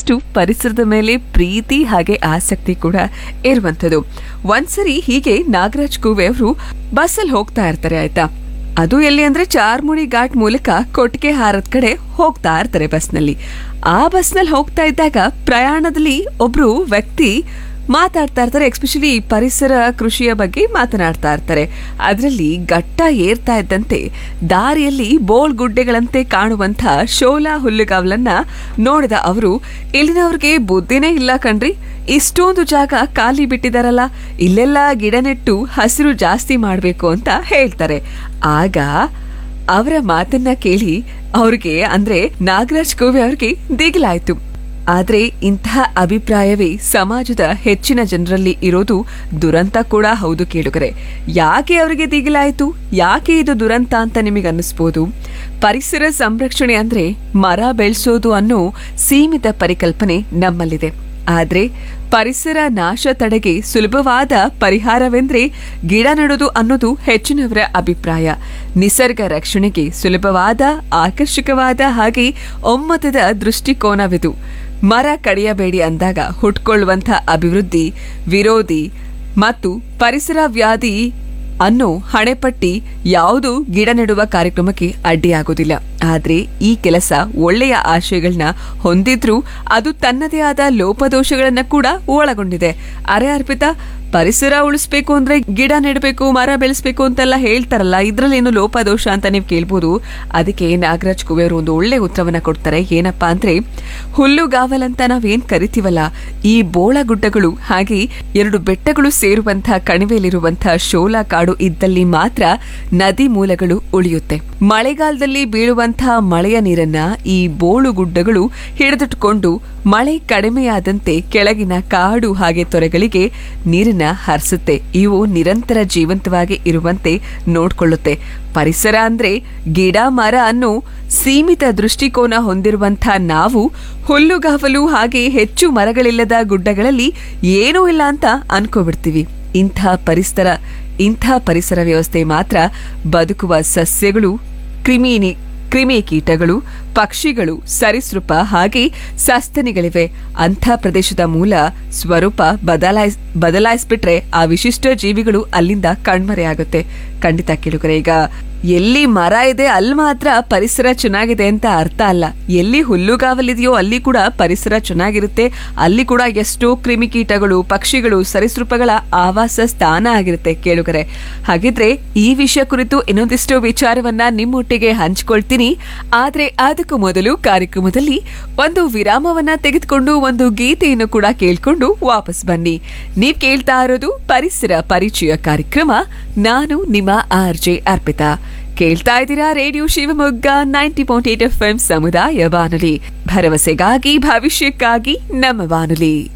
ಅಷ್ಟು ಪರಿಸರದ ಮೇಲೆ ಪ್ರೀತಿ ಹಾಗೆ ಆಸಕ್ತಿ ಕೂಡ ಇರುವಂಥದ್ದು. ಒಂದ್ಸರಿ ಹೀಗೆ ನಾಗರಾಜ್ ಕೂವೆ ಅವರು ಬಸ್ಸಲ್ಲಿ ಹೋಗ್ತಾ ಇರ್ತಾರೆ ಆಯ್ತಾ. ಅದು ಎಲ್ಲಿ ಅಂದ್ರೆ ಚಾರ್ಮುಡಿ ಘಾಟ್ ಮೂಲಕ ಕೊಟ್ಟಿಗೆ ಹಾರದ ಕಡೆ ಹೋಗ್ತಾ ಇರ್ತಾರೆ ಬಸ್ನಲ್ಲಿ. ಆ ಬಸ್ನಲ್ಲಿ ಹೋಗ್ತಾ ಇದ್ದಾಗ ಪ್ರಯಾಣದಲ್ಲಿ ಒಬ್ರು ವ್ಯಕ್ತಿ ಮಾತಾಡ್ತಾ ಇರ್ತಾರೆ, ಎಸ್ಪೆಷಲಿ ಪರಿಸರ ಕೃಷಿಯ ಬಗ್ಗೆ ಮಾತನಾಡ್ತಾ ಇರ್ತಾರೆ. ಅದರಲ್ಲಿ ಘಟ್ಟ ಏರ್ತಾ ಇದ್ದಂತೆ ದಾರಿಯಲ್ಲಿ ಬೋಳ್ ಗುಡ್ಡೆಗಳಂತೆ ಕಾಣುವಂತ ಶೋಲಾ ಹುಲ್ಲುಗಾವಲನ್ನ ನೋಡಿದ ಅವರು, ಇಲ್ಲಿನವ್ರಿಗೆ ಬುದ್ಧಿನೇ ಇಲ್ಲ ಕಣ್ರಿ, ಇಷ್ಟೊಂದು ಜಾಗ ಖಾಲಿ ಬಿಟ್ಟಿದಾರಲ್ಲ, ಇಲ್ಲೆಲ್ಲ ಗಿಡ ನೆಟ್ಟು ಹಸಿರು ಜಾಸ್ತಿ ಮಾಡ್ಬೇಕು ಅಂತ ಹೇಳ್ತಾರೆ. ಆಗ ಅವರ ಮಾತನ್ನ ಕೇಳಿ ಅವ್ರಿಗೆ ಅಂದ್ರೆ ನಾಗರಾಜ್ ಕೂವೆ ಅವ್ರಿಗೆ ದಿಗಿಲಾಯ್ತು. ಆದ್ರೆ ಇಂತಹ ಅಭಿಪ್ರಾಯವೇ ಸಮಾಜದ ಹೆಚ್ಚಿನ ಜನರಲ್ಲಿ ಇರೋದು ದುರಂತ ಕೂಡ ಹೌದು ಕೇಳುಗರೆ. ಯಾಕೆ ಅವರಿಗೆ ದಿಗಿಲಾಯ್ತು, ಯಾಕೆ ಇದು ದುರಂತ ಅಂತ ನಿಮಗೆ ಅನ್ನಿಸ್ಬೋದು. ಪರಿಸರ ಸಂರಕ್ಷಣೆ ಅಂದ್ರೆ ಮರ ಬೆಳೆಸೋದು ಅನ್ನೋ ಸೀಮಿತ ಪರಿಕಲ್ಪನೆ ನಮ್ಮಲ್ಲಿದೆ. ಆದ್ರೆ ಪರಿಸರ ನಾಶ ತಡೆಗೆ ಸುಲಭವಾದ ಪರಿಹಾರವೆಂದ್ರೆ ಗಿಡ ನೆಡೋದು ಅನ್ನೋದು ಹೆಚ್ಚಿನವರ ಅಭಿಪ್ರಾಯ. ನಿಸರ್ಗ ರಕ್ಷಣೆಗೆ ಸುಲಭವಾದ, ಆಕರ್ಷಕವಾದ ಹಾಗೆ ಒಮ್ಮತದ ದೃಷ್ಟಿಕೋನವಿದು. ಮರ ಕಡಿಯಬೇಡಿ ಅಂದಾಗ ಹುಟ್ಕೊಳ್ಳುವಂಥ ಅಭಿವೃದ್ಧಿ ವಿರೋಧಿ ಮತ್ತು ಪರಿಸರ ವ್ಯಾಧಿ ಅನ್ನೋ ಹಣೆಪಟ್ಟಿ ಯಾವುದು ಗಿಡ ನೆಡುವ ಕಾರ್ಯಕ್ರಮಕ್ಕೆ ಅಡ್ಡಿಯಾಗೋದಿಲ್ಲ. ಆದ್ರೆ ಈ ಕೆಲಸ ಒಳ್ಳೆಯ ಆಶಯಗಳನ್ನ ಹೊಂದಿದ್ರೂ ಅದು ತನ್ನದೇ ಆದ ಲೋಪದೋಷಗಳನ್ನ ಕೂಡ ಒಳಗೊಂಡಿದೆ. ಅರೆ ಅರ್ಪಿತಾ, ಪರಿಸರ ಉಳಿಸ್ಬೇಕು ಅಂದ್ರೆ ಗಿಡ ನೆಡಬೇಕು, ಮರ ಬೆಳೆಸ್ಬೇಕು ಅಂತೆಲ್ಲ ಹೇಳ್ತಾರಲ್ಲ, ಇದ್ರಲ್ಲೇನು ಲೋಪದೋಷ ಅಂತ ನೀವು ಕೇಳ್ಬೋದು. ಅದಕ್ಕೆ ನಾಗರಾಜ್ ಕೂವೆ ಅವರು ಒಂದು ಒಳ್ಳೆ ಉತ್ತರವನ್ನ ಕೊಡ್ತಾರೆ. ಏನಪ್ಪಾ ಅಂದ್ರೆ, ಹುಲ್ಲುಗಾವಲಂತ ನಾವೇನ್ ಕರಿತೀವಲ್ಲ, ಈ ಬೋಳ ಗುಡ್ಡಗಳು ಹಾಗೆ 2 ಬೆಟ್ಟಗಳು ಸೇರುವಂತಹ ಕಣಿವೆಯಲ್ಲಿರುವಂತಹ ಶೋಲಾ ಕಾಡು ಇದ್ದಲ್ಲಿ ಮಾತ್ರ ನದಿ ಮೂಲಗಳು ಉಳಿಯುತ್ತೆ. ಮಳೆಗಾಲದಲ್ಲಿ ಬೀಳುವಂತಹ ಮಳೆಯ ನೀರನ್ನ ಈ ಬೋಳು ಗುಡ್ಡಗಳು ಹಿಡಿದಿಟ್ಟುಕೊಂಡು ಮಳೆ ಕಡಿಮೆಯಾದಂತೆ ಕೆಳಗಿನ ಕಾಡು ಹಾಗೆ ತೊರೆಗಳಿಗೆ ನೀರನ್ನ ಹರಿಸುತ್ತೆ. ಇವು ನಿರಂತರ ಜೀವಂತವಾಗಿ ಇರುವಂತೆ ನೋಡ್ಕೊಳ್ಳುತ್ತೆ. ಪರಿಸರ ಅಂದ್ರೆ ಗಿಡ ಮರ ಅನ್ನೋ ಸೀಮಿತ ದೃಷ್ಟಿಕೋನ ಹೊಂದಿರುವಂಥ ನಾವು ಹುಲ್ಲುಗಾವಲು ಹಾಗೆ ಹೆಚ್ಚು ಮರಗಳಿಲ್ಲದ ಗುಡ್ಡಗಳಲ್ಲಿ ಏನೂ ಇಲ್ಲ ಅಂತ ಅನ್ಕೋಬಿಡ್ತೀವಿ. ಇಂಥ ಪರಿಸರ ವ್ಯವಸ್ಥೆ ಮಾತ್ರ ಬದುಕುವ ಸಸ್ಯಗಳು, ಕ್ರಿಮಿ ಕೀಟಗಳು, ಪಕ್ಷಿಗಳು, ಸರೀಸೃಪ ಹಾಗೆ ಸಸ್ತನಿಗಳಿವೆ. ಅಂಥ ಪ್ರದೇಶದ ಮೂಲ ಸ್ವರೂಪ ಬದಲಾಯಿಸ್ಬಿಟ್ರೆ ಆ ವಿಶಿಷ್ಟ ಜೀವಿಗಳು ಅಲ್ಲಿಂದ ಕಣ್ಮರೆಯಾಗುತ್ತೆ. ಖಂಡಿತ ಕೇಳುಗರೆ, ಈಗ ಎಲ್ಲಿ ಮರ ಇದೆ ಅಲ್ಲಿ ಮಾತ್ರ ಪರಿಸರ ಚೆನ್ನಾಗಿದೆ ಅಂತ ಅರ್ಥ ಅಲ್ಲ. ಎಲ್ಲಿ ಹುಲ್ಲುಗಾವಲಿದೆಯೋ ಅಲ್ಲಿ ಕೂಡ ಪರಿಸರ ಚೆನ್ನಾಗಿರುತ್ತೆ. ಅಲ್ಲಿ ಕೂಡ ಎಷ್ಟೋ ಕ್ರಿಮಿಕೀಟಗಳು, ಪಕ್ಷಿಗಳು, ಸರೀಸೃಪಗಳ ಆವಾಸ ಸ್ಥಾನ ಆಗಿರುತ್ತೆ ಕೇಳುಗರೆ. ಹಾಗಿದ್ರೆ ಈ ವಿಷಯ ಕುರಿತು ಇನ್ನೊಂದಿಷ್ಟು ವಿಚಾರವನ್ನ ನಿಮ್ಮೊಟ್ಟಿಗೆ ಹಂಚ್ಕೊಳ್ತೀನಿ. ಆದ್ರೆ ಅದಕ್ಕೂ ಮೊದಲು ಕಾರ್ಯಕ್ರಮದಲ್ಲಿ ಒಂದು ವಿರಾಮವನ್ನ ತೆಗೆದುಕೊಂಡು ಒಂದು ಗೀತೆಯನ್ನು ಕೂಡ ಕೇಳ್ಕೊಂಡು ವಾಪಸ್ ಬನ್ನಿ. ನೀವ್ ಕೇಳ್ತಾ ಇರೋದು ಪರಿಸರ ಪರಿಚಯ ಕಾರ್ಯಕ್ರಮ. ನಾನು ನಿಮ್ಮ RJ ಅರ್ಪಿತಾ. ಕೇಳ್ತಾ ಇದ್ದೀರಾ ರೇಡಿಯೋ ಶಿವಮೊಗ್ಗ 90.8 FM ಸಮುದಾಯ ಬಾನುಲಿ, ಭರವಸೆಗಾಗಿ ಭವಿಷ್ಯಕ್ಕಾಗಿ ನಮ್ಮ ಬಾನುಲಿ.